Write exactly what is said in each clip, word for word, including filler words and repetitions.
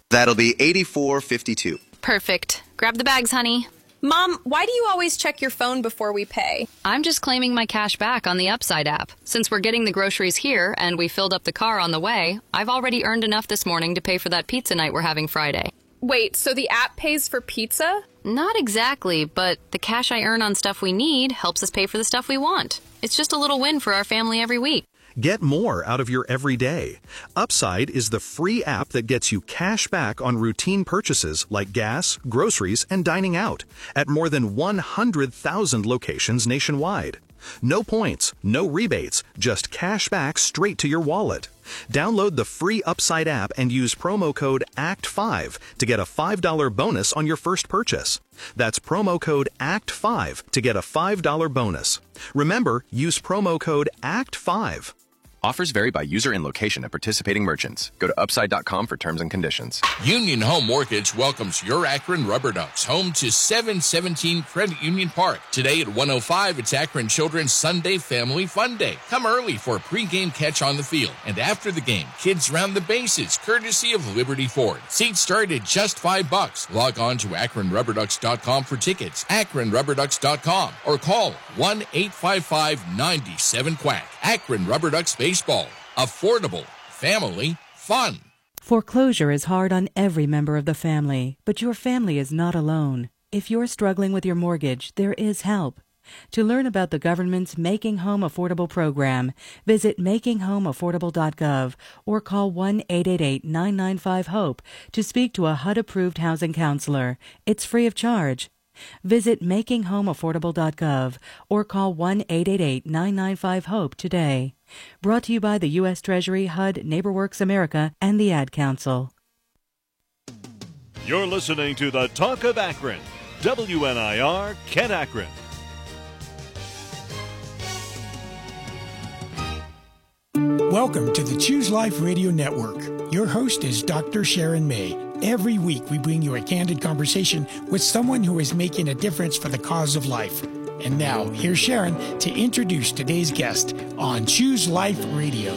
That'll be eighty-four fifty-two. Perfect. Grab the bags, honey. Mom, why do you always check your phone before we pay? I'm just claiming my cash back on the Upside app. Since we're getting the groceries here and we filled up the car on the way, I've already earned enough this morning to pay for that pizza night we're having Friday. Wait, so the app pays for pizza? Not exactly, but the cash I earn on stuff we need helps us pay for the stuff we want. It's just a little win for our family every week. Get more out of your everyday. Upside is the free app that gets you cash back on routine purchases like gas, groceries, and dining out at more than one hundred thousand locations nationwide. No points, no rebates, just cash back straight to your wallet. Download the free Upside app and use promo code A C T five to get a five dollars bonus on your first purchase. That's promo code A C T five to get a five dollars bonus. Remember, use promo code A C T five. Offers vary by user and location at participating merchants. Go to upside dot com for terms and conditions. Union Home Mortgage welcomes your Akron Rubber Ducks home to seven seventeen Credit Union Park. Today at one oh five, it's Akron Children's Sunday Family Fun Day. Come early for a pregame catch on the field. And after the game, kids round the bases, courtesy of Liberty Ford. Seats start at just five bucks. Log on to akron rubber ducks dot com for tickets, akron rubber ducks dot com, or call one eight five five nine seven quack. Akron Rubber Ducks Baseball. Affordable. Family. Fun. Foreclosure is hard on every member of the family, but your family is not alone. If you're struggling with your mortgage, there is help. To learn about the government's Making Home Affordable program, visit making home affordable dot gov or call one eight eight eight nine nine five HOPE to speak to a H U D-approved housing counselor. It's free of charge. Visit making home affordable dot gov or call one eight eight eight nine nine five HOPE today. Brought to you by the U S Treasury, H U D, NeighborWorks America, and the Ad Council. You're listening to the Talk of Akron. W N I R, Kent Akron. Welcome to the Choose Life Radio Network. Your host is Doctor Sharon May. Every week we bring you a candid conversation with someone who is making a difference for the cause of life. And now, here's Sharon to introduce today's guest on Choose Life Radio.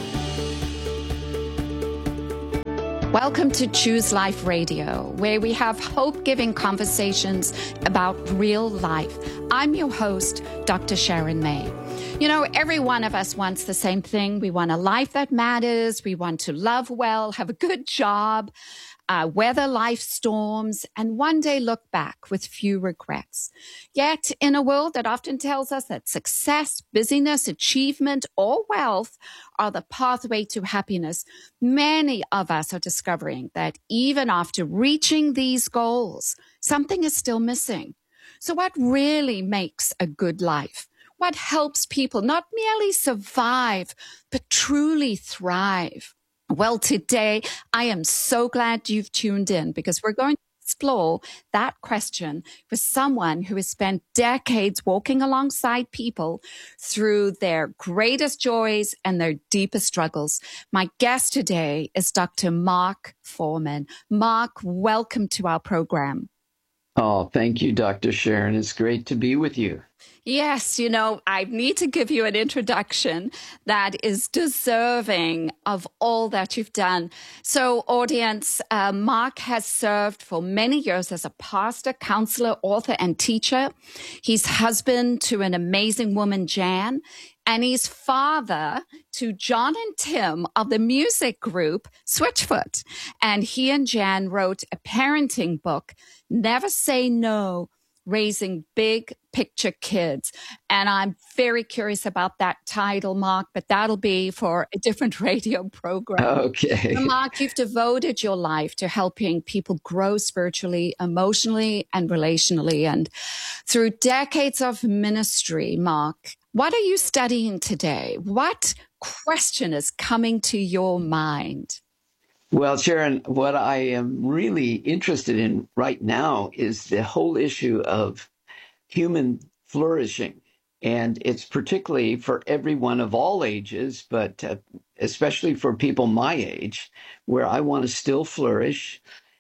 Welcome to Choose Life Radio, where we have hope-giving conversations about real life. I'm your host, Doctor Sharon May. You know, every one of us wants the same thing. We want a life that matters. We want to love well, have a good job, uh, weather life storms, and one day look back with few regrets. Yet, in a world that often tells us that success, busyness, achievement, or wealth are the pathway to happiness, many of us are discovering that even after reaching these goals, something is still missing. So what really makes a good life? What helps people not merely survive, but truly thrive? Well, today, I am so glad you've tuned in because we're going to explore that question with someone who has spent decades walking alongside people through their greatest joys and their deepest struggles. My guest today is Doctor Mark Foreman. Mark, welcome to our program. Oh, thank you, Doctor Sharon. It's great to be with you. Yes, you know, I need to give you an introduction that is deserving of all that you've done. So, audience, uh, Mark has served for many years as a pastor, counselor, author, and teacher. He's husband to an amazing woman, Jan, and he's father to John and Tim of the music group Switchfoot. And he and Jan wrote a parenting book, Never Say No, Raising Big Picture Kids. And I'm very curious about that title, Mark, but that'll be for a different radio program. Okay. So Mark, you've devoted your life to helping people grow spiritually, emotionally, and relationally. And through decades of ministry, Mark, what are you studying today? What question is coming to your mind? Well, Sharon, what I am really interested in right now is the whole issue of human flourishing. And it's particularly for everyone of all ages, but uh, especially for people my age, where I want to still flourish.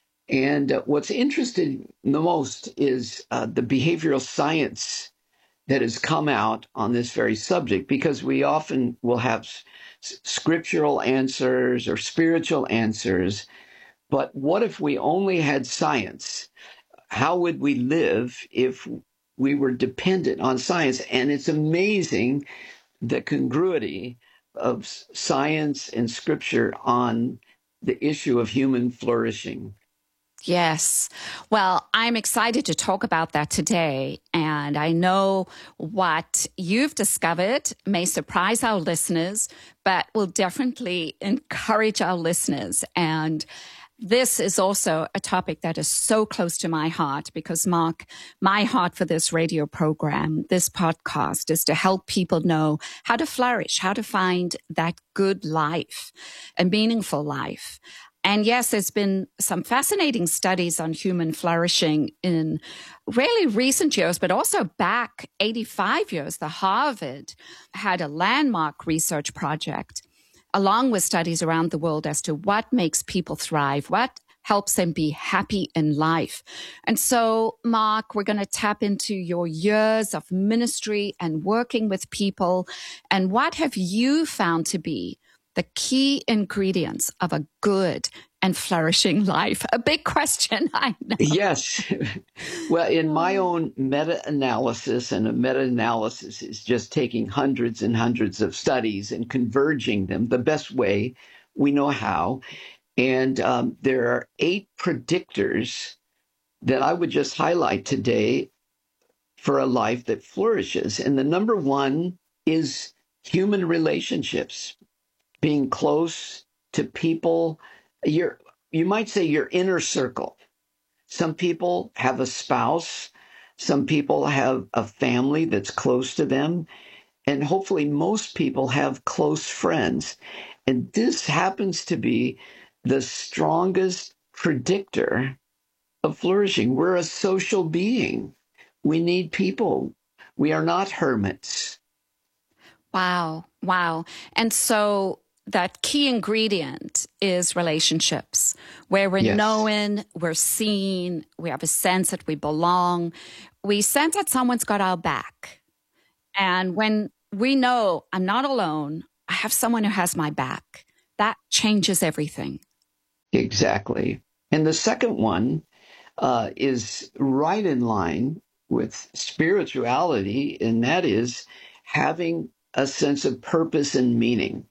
And uh, what's interesting the most is uh, the behavioral science that has come out on this very subject, because we often will have s- scriptural answers or spiritual answers, But what if we only had science? How would we live if we were dependent on science? And it's amazing the congruity of science and scripture on the issue of human flourishing. Yes. Well, I'm excited to talk about that today. And I know what you've discovered may surprise our listeners, but will definitely encourage our listeners. And this is also a topic that is so close to my heart because, Mark, my heart for this radio program, this podcast, is to help people know how to flourish, how to find that good life, a meaningful life. And yes, there's been some fascinating studies on human flourishing in really recent years, but also back eighty-five years. The Harvard had a landmark research project along with studies around the world as to what makes people thrive, what helps them be happy in life. And so, Mark, we're going to tap into your years of ministry and working with people. And what have you found to be the key ingredients of a good and flourishing life? A big question, I know. Yes. Well, in my own meta-analysis, and a meta-analysis is just taking hundreds and hundreds of studies and converging them the best way we know how. And um, there are eight predictors that I would just highlight today for a life that flourishes. And the number one is human relationships. Being close to people, your, you might say your inner circle. Some people have a spouse. Some people have a family that's close to them. And hopefully most people have close friends. And this happens to be the strongest predictor of flourishing. We're a social being. We need people. We are not hermits. Wow. Wow. And so that key ingredient is relationships, where we're Yes. known, we're seen, we have a sense that we belong. We sense that someone's got our back. And when we know I'm not alone, I have someone who has my back, that changes everything. Exactly. And the second one uh, is right in line with spirituality, and that is having a sense of purpose and meaning.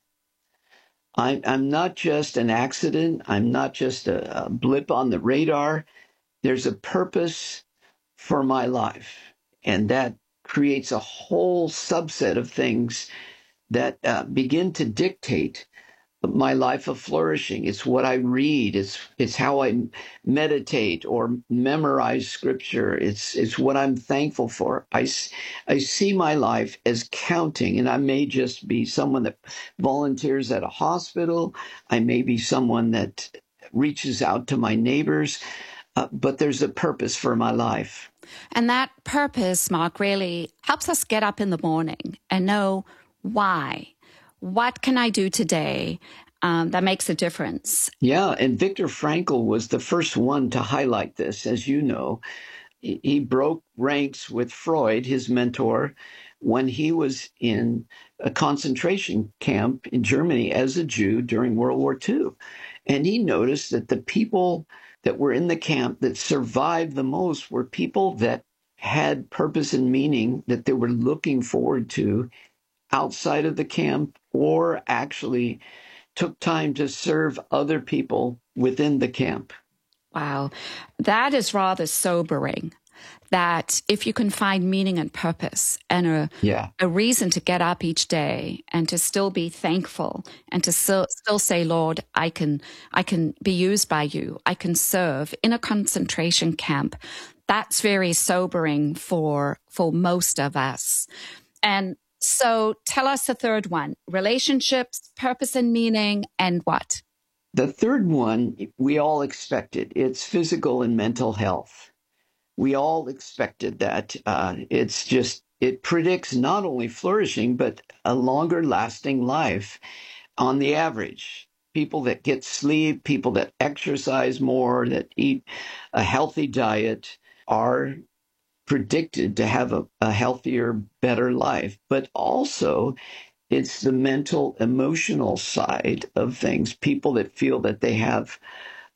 I, I'm not just an accident. I'm not just a, a blip on the radar. There's a purpose for my life. And that creates a whole subset of things that uh, begin to dictate my life of flourishing. It's what I read. It's it's how I meditate or memorize scripture. It's it's what I'm thankful for. I, I see my life as counting, and I may just be someone that volunteers at a hospital. I may be someone that reaches out to my neighbors, uh, but there's a purpose for my life. And that purpose, Mark, really helps us get up in the morning and know why. What can I do today um, that makes a difference? Yeah, and Viktor Frankl was the first one to highlight this. As you know, he, he broke ranks with Freud, his mentor, when he was in a concentration camp in Germany as a Jew during World War Two. And he noticed that the people that were in the camp that survived the most were people that had purpose and meaning that they were looking forward to outside of the camp, or actually took time to serve other people within the camp. Wow. That is rather sobering, that if you can find meaning and purpose and a, yeah. a reason to get up each day and to still be thankful and to still, still say, Lord, I can, I can be used by you. I can serve in a concentration camp. That's very sobering for, for most of us. And so tell us the third one: relationships, purpose and meaning, and what? The third one, we all expected. It's physical and mental health. We all expected that. Uh, it's just, it predicts not only flourishing, but a longer lasting life on the average. People that get sleep, people that exercise more, that eat a healthy diet are predicted to have a, a healthier, better life. But also, it's the mental, emotional side of things. People that feel that they have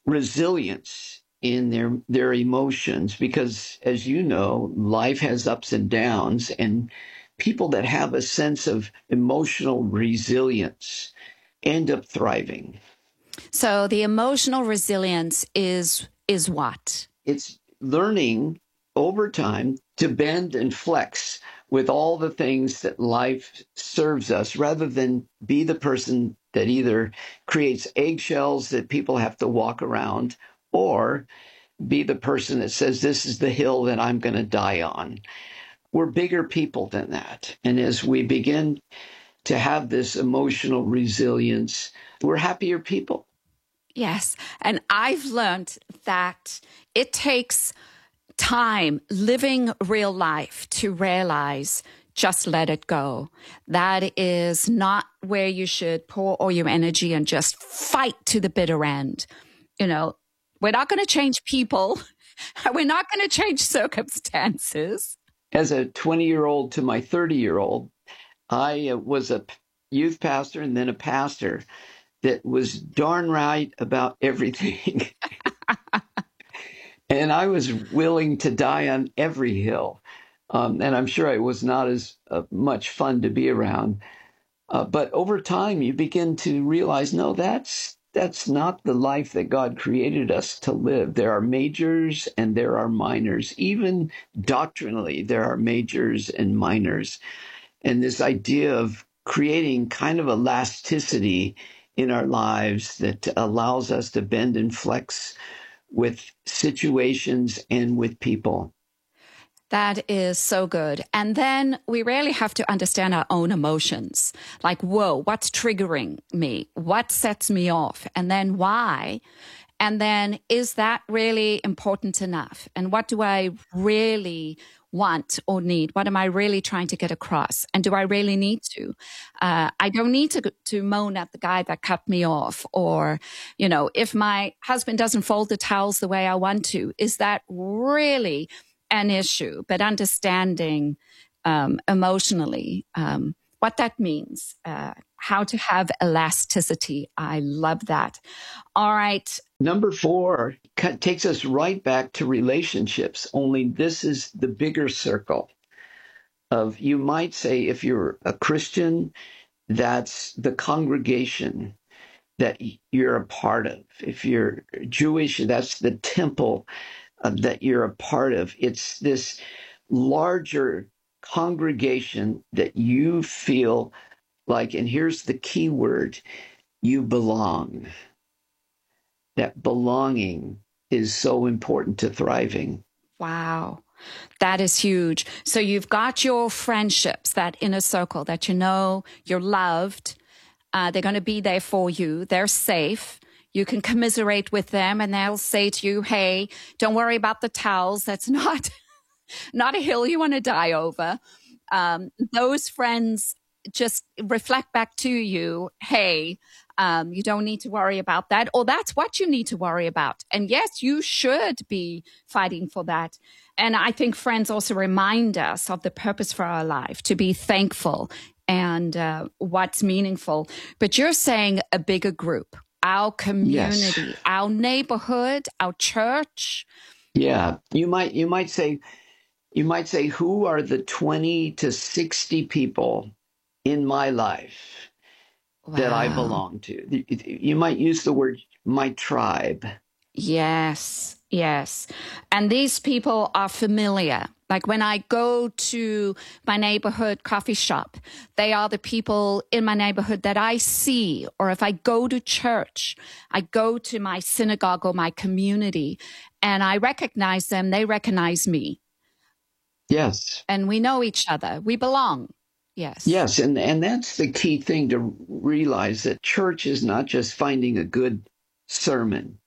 resilience in their their emotions, because as you know, life has ups and downs, and people that have a sense of emotional resilience end up thriving. So the emotional resilience is is what? It's learning over time to bend and flex with all the things that life serves us, rather than be the person that either creates eggshells that people have to walk around, or be the person that says, this is the hill that I'm going to die on. We're bigger people than that. And as we begin to have this emotional resilience, we're happier people. Yes. And I've learned that it takes time living real life to realize just let it go. That is not where you should pour all your energy and just fight to the bitter end. You know, we're not going to change people. We're not going to change circumstances. As a twenty-year-old to my thirty-year-old, I was a youth pastor and then a pastor that was darn right about everything. And I was willing to die on every hill. Um, and I'm sure it was not as uh, much fun to be around. Uh, but over time, you begin to realize, no, that's that's not the life that God created us to live. There are majors and there are minors. Even doctrinally, there are majors and minors. And this idea of creating kind of elasticity in our lives that allows us to bend and flex with situations and with people. That is so good. And then we really have to understand our own emotions. Like, whoa, what's triggering me? What sets me off? And then why? And then is that really important enough? And what do I really want or need? What am I really trying to get across? And do I really need to? Uh, I don't need to to moan at the guy that cut me off. Or, you know, if my husband doesn't fold the towels the way I want to, is that really an issue? But understanding um, emotionally um, what that means, uh, how to have elasticity. I love that. All right. Number four takes us right back to relationships, only this is the bigger circle of, you might say, if you're a Christian, that's the congregation that you're a part of. If you're Jewish, that's the temple uh, that you're a part of. It's this larger congregation that you feel like, and here's the key word, you belong. That belonging is so important to thriving. Wow. That is huge. So you've got your friendships, that inner circle that you know you're loved. Uh, they're going to be there for you. They're safe. You can commiserate with them and they'll say to you, hey, don't worry about the towels. That's not, not a hill you want to die over. Um, those friends just reflect back to you, hey, Um, you don't need to worry about that, or that's what you need to worry about. And yes, you should be fighting for that. And I think friends also remind us of the purpose for our life, to be thankful and uh, what's meaningful. But you're saying a bigger group, our community, yes. Our neighborhood, our church. Yeah, you might you might say you might say who are the twenty to sixty people in my life Wow. that I belong to. You might use the word my tribe. Yes, yes. And these people are familiar. Like when I go to my neighborhood coffee shop, they are the people in my neighborhood that I see. Or if I go to church, I go to my synagogue or my community, and I recognize them, they recognize me. Yes. And we know each other. We belong. Yes. Yes, and, and that's the key thing to realize, that church is not just finding a good sermon.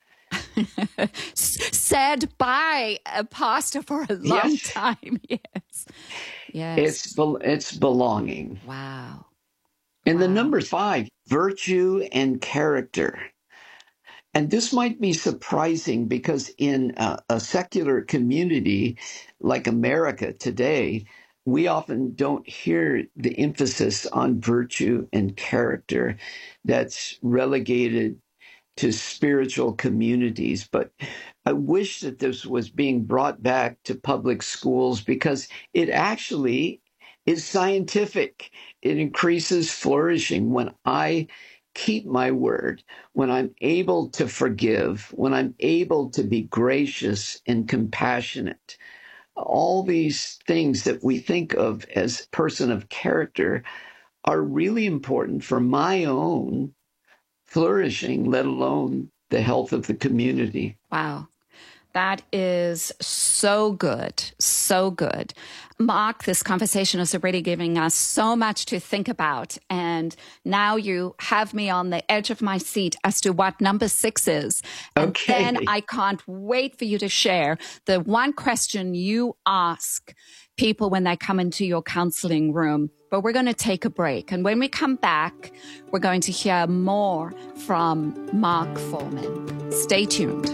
Said by a pastor for a long yes. time. Yes. Yes. It's it's belonging. Wow. And wow. the number five, virtue and character. And this might be surprising because in a, a secular community like America today, we often don't hear the emphasis on virtue and character. That's relegated to spiritual communities. But I wish that this was being brought back to public schools because it actually is scientific. It increases flourishing when I keep my word, when I'm able to forgive, when I'm able to be gracious and compassionate. All these things that we think of as person of character are really important for my own flourishing, let alone the health of the community. Wow. That is so good, so good. Mark, this conversation is already giving us so much to think about. And now you have me on the edge of my seat as to what number six is. And okay. then I can't wait for you to share the one question you ask people when they come into your counseling room. But we're going to take a break. And when we come back, we're going to hear more from Mark Foreman. Stay tuned.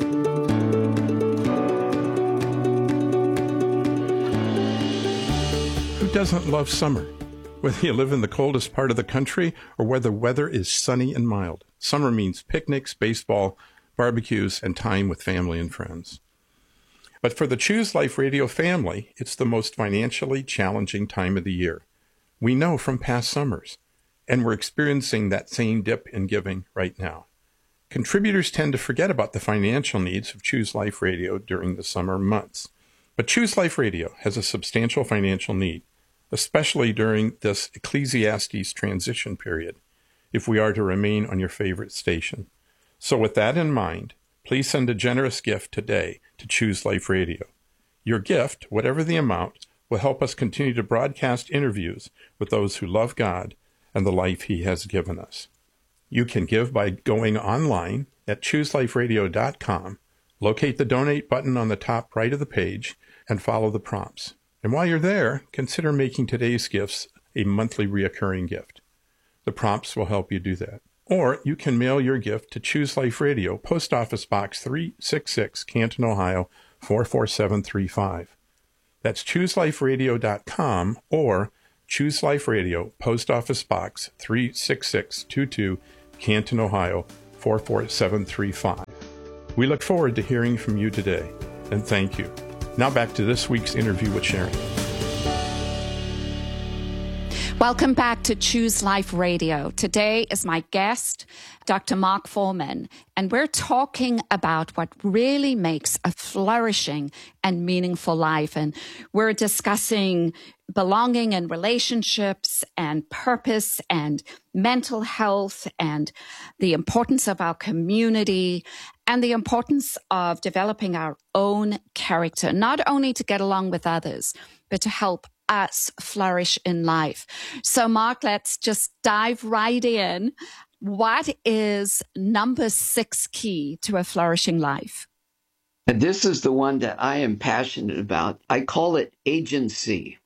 Who doesn't love summer? Whether you live in the coldest part of the country or whether the weather is sunny and mild, summer means picnics, baseball, barbecues, and time with family and friends. But for the Choose Life Radio family, it's the most financially challenging time of the year. We know from past summers, and we're experiencing that same dip in giving right now. Contributors tend to forget about the financial needs of Choose Life Radio during the summer months. But Choose Life Radio has a substantial financial need, especially during this Ecclesiastes transition period, if we are to remain on your favorite station. So with that in mind, please send a generous gift today to Choose Life Radio. Your gift, whatever the amount, will help us continue to broadcast interviews with those who love God and the life He has given us. You can give by going online at choose life radio dot com, locate the donate button on the top right of the page, and follow the prompts. And while you're there, consider making today's gifts a monthly reoccurring gift. The prompts will help you do that. Or you can mail your gift to Choose Life Radio, Post Office Box three sixty-six, Canton, Ohio, four four seven three five. That's choose life radio dot com or Choose Life Radio, Post Office Box three six six two two, Canton, Ohio, four four seven three five. We look forward to hearing from you today, and thank you. Now back to this week's interview with Sharon. Welcome back to Choose Life Radio. Today is my guest, Doctor Mark Foreman, and we're talking about what really makes a flourishing and meaningful life. And we're discussing belonging and relationships and purpose and mental health and the importance of our community and the importance of developing our own character, not only to get along with others, but to help us flourish in life. So, Mark, let's just dive right in. What is number six key to a flourishing life? And this is the one that I am passionate about. I call it agency.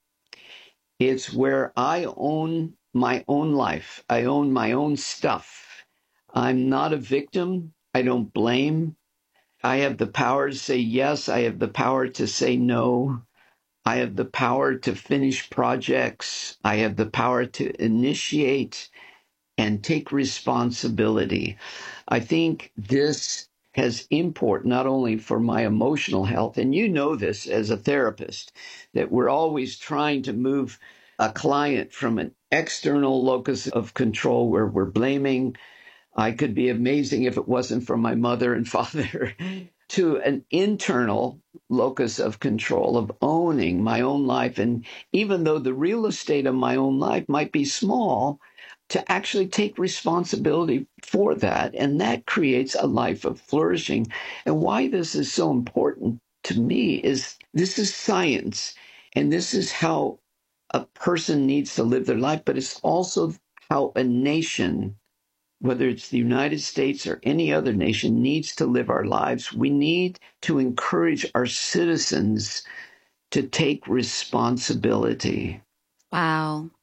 It's where I own my own life. I own my own stuff. I'm not a victim. I don't blame. I have the power to say yes. I have the power to say no. I have the power to finish projects. I have the power to initiate and take responsibility. I think this has import not only for my emotional health, and you know this as a therapist, that we're always trying to move a client from an external locus of control where we're blaming. I could be amazing if it wasn't for my mother and father, to an internal locus of control of owning my own life. And even though the real estate of my own life might be small, to actually take responsibility for that. And that creates a life of flourishing. And why this is so important to me is this is science. And this is how a person needs to live their life. But it's also how a nation, whether it's the United States or any other nation, needs to live our lives. We need to encourage our citizens to take responsibility. Wow.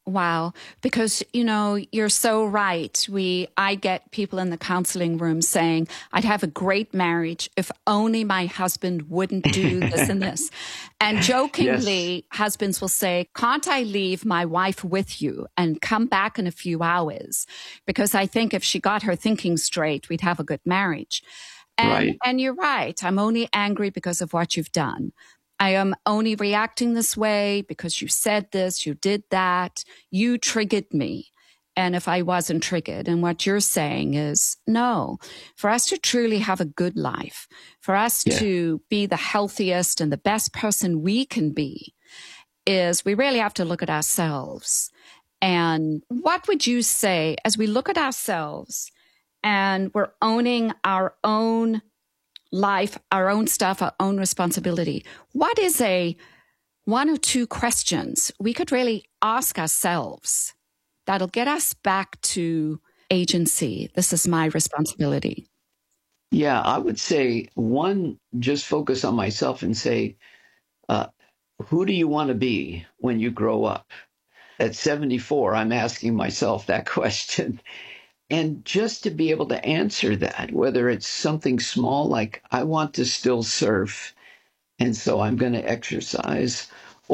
Wow. Because, you know, you're so right. We, I get people in the counseling room saying, I'd have a great marriage if only my husband wouldn't do this and this. And jokingly, yes. husbands will say, can't I leave my wife with you and come back in a few hours? Because I think if she got her thinking straight, we'd have a good marriage. And, right. and you're right. I'm only angry because of what you've done. I am only reacting this way because you said this, you did that, you triggered me. And if I wasn't triggered, and what you're saying is, no, for us to truly have a good life, for us yeah. to be the healthiest and the best person we can be, is we really have to look at ourselves. And what would you say as we look at ourselves and we're owning our own life, our own stuff, our own responsibility? What is a one or two questions we could really ask ourselves that'll get us back to agency? This is my responsibility. Yeah, I would say one, just focus on myself and say, uh, who do you want to be when you grow up? At seventy-four, I'm asking myself that question. And just to be able to answer that, whether it's something small like I want to still surf, and so I'm going to exercise,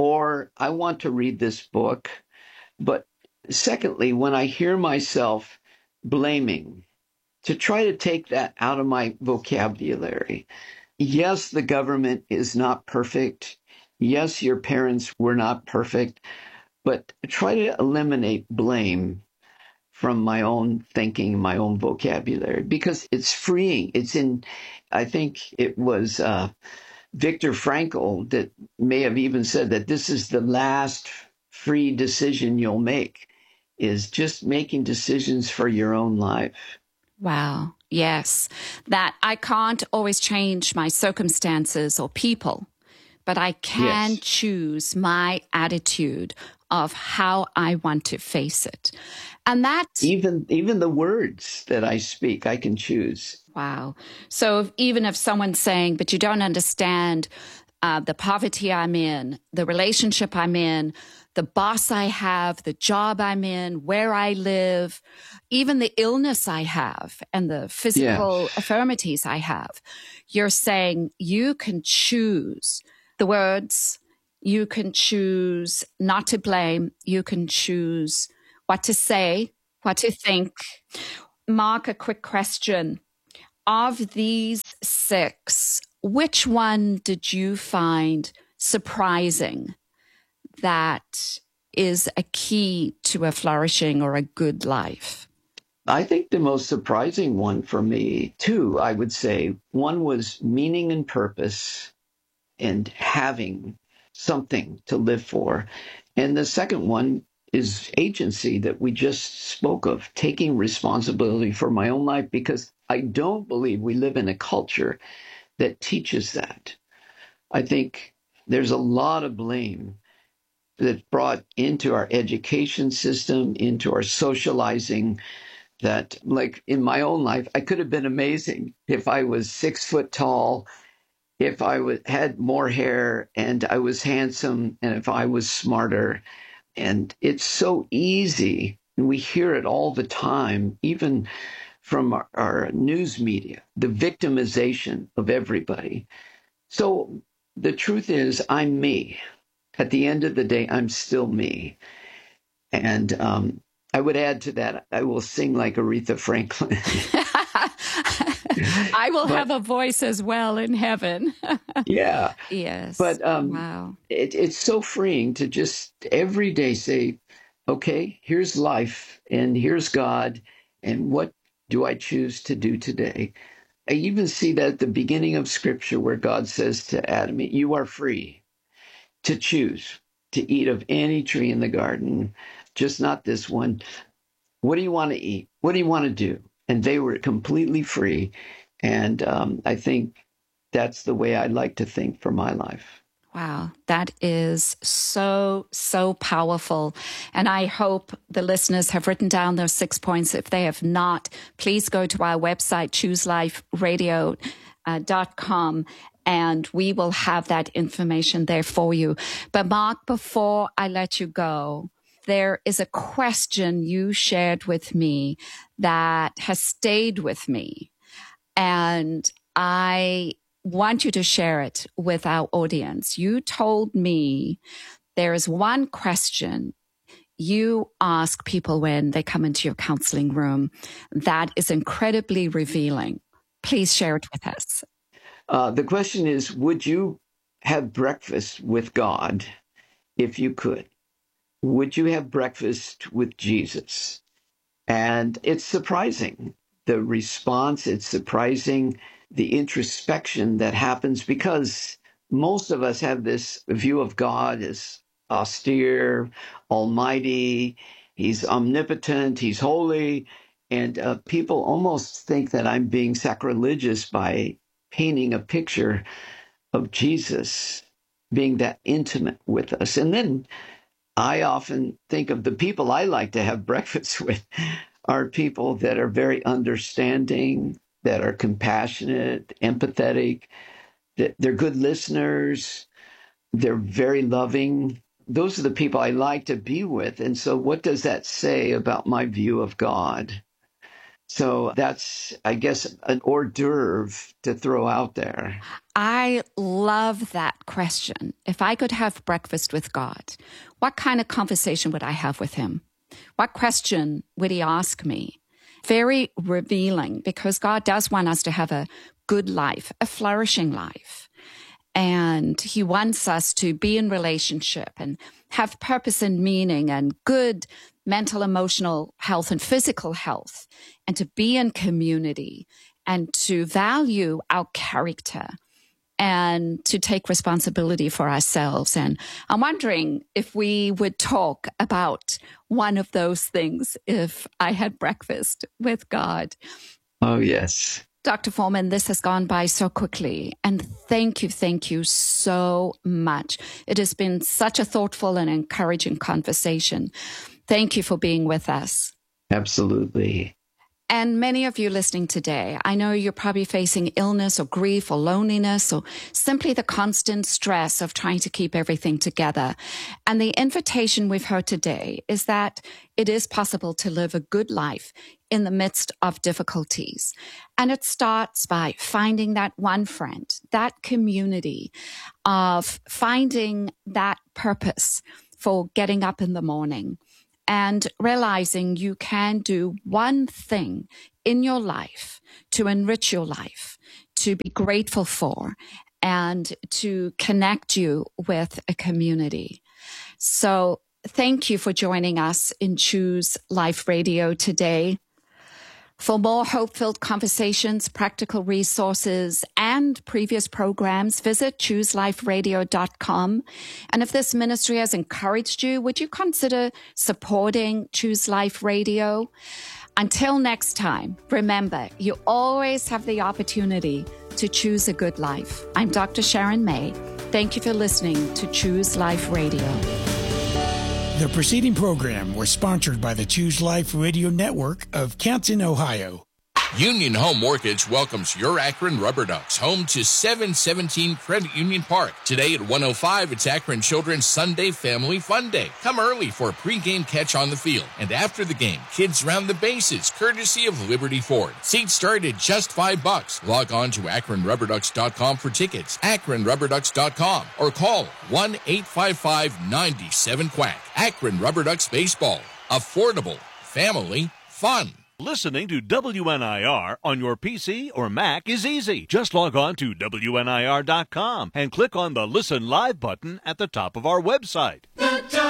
or I want to read this book. But secondly, when I hear myself blaming, to try to take that out of my vocabulary. Yes, the government is not perfect. Yes, your parents were not perfect. But try to eliminate blame from my own thinking, my own vocabulary, because it's freeing. It's in, I think it was uh, Viktor Frankl that may have even said that this is the last free decision you'll make, is just making decisions for your own life. Wow. Yes. That I can't always change my circumstances or people, but I can yes. choose my attitude of how I want to face it. And that even even the words that I speak, I can choose. Wow. So if, even if someone's saying, but you don't understand uh, the poverty I'm in, the relationship I'm in, the boss I have, the job I'm in, where I live, even the illness I have and the physical yeah. infirmities I have, you're saying you can choose the words. You can choose not to blame. You can choose what to say, what to think. Mark, a quick question. Of these six, which one did you find surprising that is a key to a flourishing or a good life? I think the most surprising one for me, two, I would say, one was meaning and purpose and having something to live for. And the second one is agency that we just spoke of, taking responsibility for my own life, because I don't believe we live in a culture that teaches that. I think there's a lot of blame that's brought into our education system, into our socializing, that like in my own life, I could have been amazing if I was six foot tall, if I was, had more hair and I was handsome, and if I was smarter. And it's so easy, and we hear it all the time, even from our, our news media, the victimization of everybody. So the truth is, I'm me. At the end of the day, I'm still me. And um, I would add to that, I will sing like Aretha Franklin. I will but, have a voice as well in heaven. yeah. Yes. But um, wow. it, it's so freeing to just every day say, okay, here's life and here's God. And what do I choose to do today? I even see that at the beginning of Scripture where God says to Adam, you are free to choose to eat of any tree in the garden, just not this one. What do you want to eat? What do you want to do? And they were completely free. And um, I think that's the way I'd like to think for my life. Wow, that is so, so powerful. And I hope the listeners have written down those six points. If they have not, please go to our website, choose life radio dot com, and we will have that information there for you. But Mark, before I let you go, there is a question you shared with me that has stayed with me. And I want you to share it with our audience. You told me there is one question you ask people when they come into your counseling room that is incredibly revealing. Please share it with us. Uh, the question is, would you have breakfast with God if you could? Would you have breakfast with Jesus? And it's surprising, the response. It's surprising, the introspection that happens, because most of us have this view of God as austere, almighty, he's omnipotent, he's holy. And uh, people almost think that I'm being sacrilegious by painting a picture of Jesus being that intimate with us. And then I often think of the people I like to have breakfast with are people that are very understanding, that are compassionate, empathetic, that they're good listeners, they're very loving. Those are the people I like to be with. And so what does that say about my view of God? So that's, I guess, an hors d'oeuvre to throw out there. I love that question. If I could have breakfast with God, what kind of conversation would I have with him? What question would he ask me? Very revealing, because God does want us to have a good life, a flourishing life. And he wants us to be in relationship and have purpose and meaning and good mental, emotional health and physical health, and to be in community and to value our character and to take responsibility for ourselves. And I'm wondering if we would talk about one of those things if I had breakfast with God. Oh, yes. Doctor Foreman, this has gone by so quickly. And thank you, thank you so much. It has been such a thoughtful and encouraging conversation. Thank you for being with us. Absolutely. And many of you listening today, I know you're probably facing illness or grief or loneliness or simply the constant stress of trying to keep everything together. And the invitation we've heard today is that it is possible to live a good life in the midst of difficulties. And it starts by finding that one friend, that community, of finding that purpose for getting up in the morning, and realizing you can do one thing in your life to enrich your life, to be grateful for, and to connect you with a community. So thank you for joining us in Choose Life Radio today. For more hope-filled conversations, practical resources, and previous programs, visit choose life radio dot com. And if this ministry has encouraged you, would you consider supporting Choose Life Radio? Until next time, remember, you always have the opportunity to choose a good life. I'm Doctor Sharon May. Thank you for listening to Choose Life Radio. The preceding program was sponsored by the Choose Life Radio Network of Canton, Ohio. Union Home Mortgage welcomes your Akron Rubber Ducks home to seven seventeen Credit Union Park. Today at one oh five, it's Akron Children's Sunday Family Fun Day. Come early for a pregame catch on the field. And after the game, kids round the bases, courtesy of Liberty Ford. Seats start at just five bucks. Log on to akron rubber ducks dot com for tickets, akron rubber ducks dot com, or call one eight five five nine seven quack. Akron Rubber Ducks Baseball. Affordable. Family. Fun. Listening to W N I R on your P C or Mac is easy. Just log on to W N I R dot com and click on the Listen Live button at the top of our website.